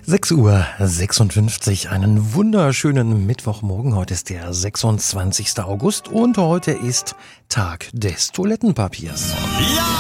6:56 Uhr, einen wunderschönen Mittwochmorgen. Heute ist der 26. August und heute ist Tag des Toilettenpapiers. Ja,